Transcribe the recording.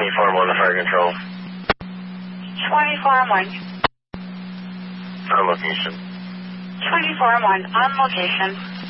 24-1 to fire control. 24-1. On location. 24-1 on location.